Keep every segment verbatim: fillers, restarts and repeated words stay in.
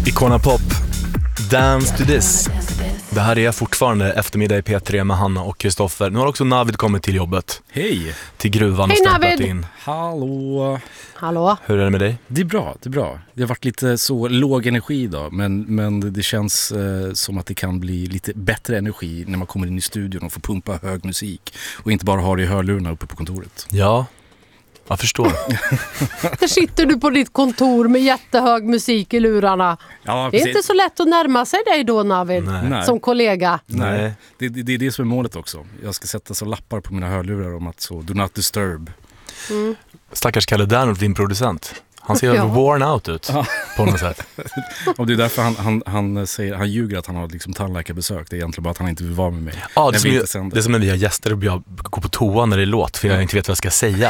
Icona Pop, Dance to this. Det här är fortfarande eftermiddag i P tre med Hanna och Kristoffer. Nu har också Navid kommit till jobbet. Hej! Till gruvan och Hej, stämplat Navid. in. Hallå! Hallå? Hur är det med dig? Det är bra, det är bra. Det har varit lite så låg energi idag, men, men det känns eh, som att det kan bli lite bättre energi när man kommer in i studion och får pumpa hög musik och inte bara ha det i hörlurarna uppe på kontoret. Ja, jag förstår. Där sitter du på ditt kontor med jättehög musik i lurarna. Ja, Det är inte så lätt att närma sig dig då, Navid, Nej. som kollega. Nej, Nej. det, det, det är det som är målet också. Jag ska sätta så lappar på mina hörlurar om att så, do not disturb. Stackars Kalle Dernholt, din producent. Han ser Ja. worn out ut på något sätt. Och det är därför han, han, han, säger, han ljuger att han har liksom tandläkarbesök. Det är egentligen bara att han inte vill vara med mig. Ja, det, är Jag som, vill ju- inte sända. det är som när vi har gäster och jag går på toa när det är låt för jag inte vet vad jag ska säga.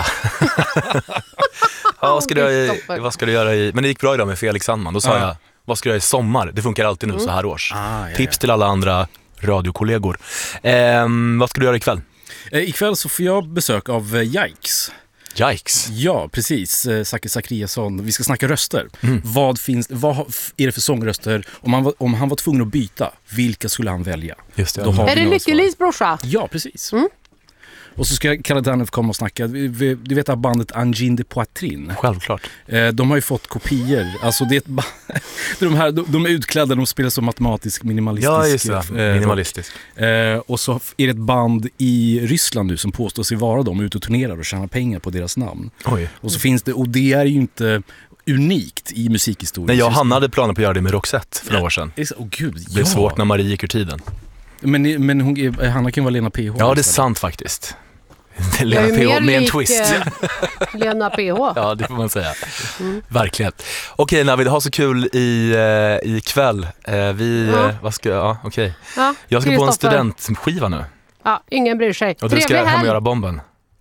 Ja, vad, ska du göra i, vad ska du göra i... Men det gick bra idag med Felix Sandman. Då sa Ja. jag, vad ska du göra i sommar? Det funkar alltid nu så här års. Ah, ja, Tips ja. till alla andra radiokollegor. Ehm, vad ska du göra ikväll? Eh, ikväll så får jag besök av eh, Yikes. Yikes. Ja, precis. Eh, Zacke Zachariasson. Vi ska snacka röster. Mm. Vad, finns, vad har- är det för sångröster? Om han, var, om han var tvungen att byta, vilka skulle han välja? Just det. Då har Är vi det några Lykke-Lis brorsa? svar. Ja, precis. Och så ska Kalle Dernholt komma och snacka. Vi- vi- Du vet att bandet Angine de Poitrine. Självklart. Eh, De har ju fått kopior. Alltså det är ett ba- de, här, de, de är utklädda, de spelar som matematisk minimalistisk. Ja, just det. eh, Minimalistisk. Eh, och så är det ett band i Ryssland nu som påstår sig vara dem, ute och turnerar och tjänar pengar på deras namn. Oj. Och så finns det, och det är ju inte unikt i musikhistorien. Nej, jag och Hanna hade planer på att göra det med Roxette för några år sedan. Åh oh, gud, Det blev ja. svårt när Marie gick ur tiden. Men, men hon, är- Hanna kan ju vara Lena P H. Ja, det är istället. sant faktiskt. Jag är Lena ju P H mer med en lik, twist. eh, Lena P H. Ja, det får man säga. Verkligen. Okej, Navid, ha så kul i, eh, i kväll. Eh, vi, Ja. eh, vad ska jag, ja, okej. Ja, Jag ska på en Kristoffer. studentskiva nu. Ja, ingen bryr sig. Och du ska Trevlig hem och helg. göra bomben.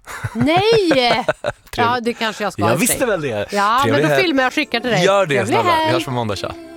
Nej! Ja, det kanske jag ska. i Jag och för visste sig. väl det. Ja, Trevlig men då helg. filmar jag och skickar till dig. Gör det Trevlig snälla. helg. Vi hörs på måndag, tja.